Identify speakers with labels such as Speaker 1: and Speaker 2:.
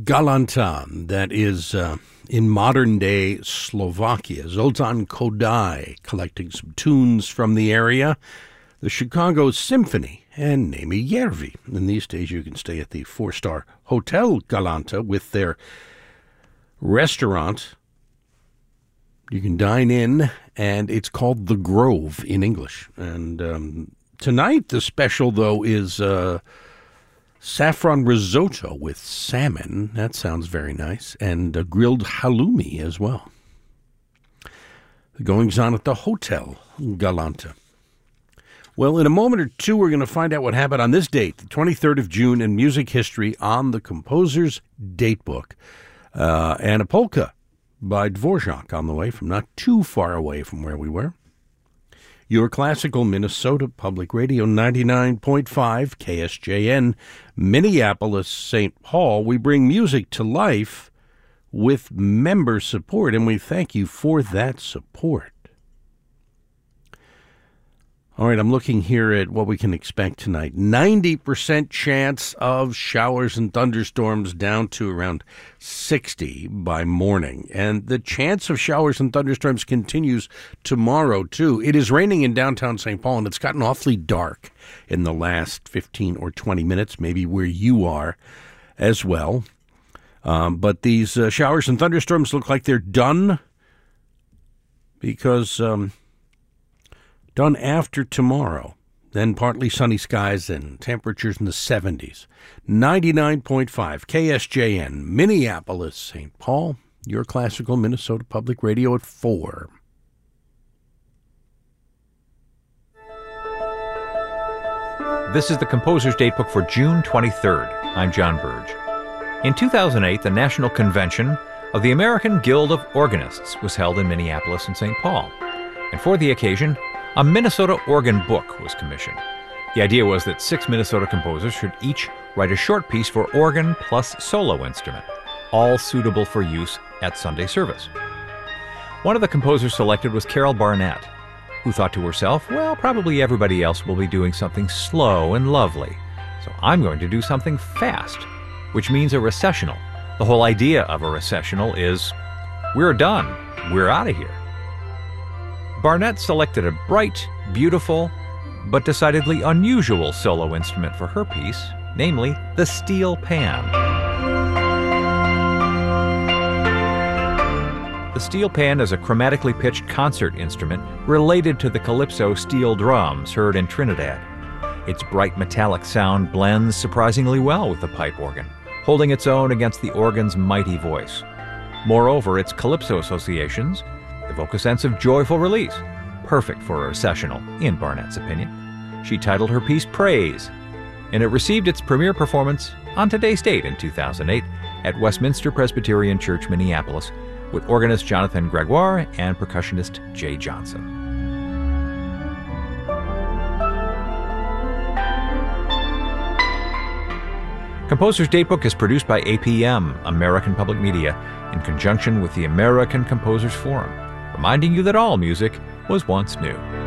Speaker 1: Galanta, that is in modern-day Slovakia. Zoltán Kodály collecting some tunes from the area. The Chicago Symphony and Némi Järvi. And these days you can stay at the 4-star Hotel Galanta with their restaurant. You can dine in, and it's called The Grove in English. And tonight the special, though, is saffron risotto with salmon. That sounds very nice. And a grilled halloumi as well. The goings on at the Hotel Galanta. Well, in a moment or two, we're going to find out what happened on this date, the 23rd of June, in music history on the Composer's Datebook. And a polka by Dvorak on the way from not too far away from where we were. Your classical Minnesota Public Radio 99.5 KSJN, Minneapolis, St. Paul. We bring music to life with member support, and we thank you for that support. All right, I'm looking here at what we can expect tonight. 90% chance of showers and thunderstorms down to around 60 by morning. And the chance of showers and thunderstorms continues tomorrow, too. It is raining in downtown St. Paul, and it's gotten awfully dark in the last 15 or 20 minutes, maybe where you are as well. But these showers and thunderstorms look like they're done because... done after tomorrow. Then partly sunny skies and temperatures in the 70s. 99.5 KSJN, Minneapolis, St. Paul. Your classical Minnesota Public Radio at 4.
Speaker 2: This is the Composer's Datebook for June 23rd. I'm John Burge. In 2008, the National Convention of the American Guild of Organists was held in Minneapolis and St. Paul. And for the occasion, a Minnesota organ book was commissioned. The idea was that 6 Minnesota composers should each write a short piece for organ plus solo instrument, all suitable for use at Sunday service. One of the composers selected was Carol Barnett, who thought to herself, well, probably everybody else will be doing something slow and lovely, so I'm going to do something fast, which means a recessional. The whole idea of a recessional is, we're done, we're out of here. Barnett selected a bright, beautiful, but decidedly unusual solo instrument for her piece, namely the steel pan. The steel pan is a chromatically pitched concert instrument related to the calypso steel drums heard in Trinidad. Its bright metallic sound blends surprisingly well with the pipe organ, holding its own against the organ's mighty voice. Moreover, its calypso associations evoke a sense of joyful release, perfect for a recessional, in Barnett's opinion. She titled her piece Praise, and it received its premiere performance on today's date in 2008 at Westminster Presbyterian Church, Minneapolis, with organist Jonathan Gregoire and percussionist Jay Johnson. Composer's Datebook is produced by APM, American Public Media, in conjunction with the American Composers Forum, reminding you that all music was once new.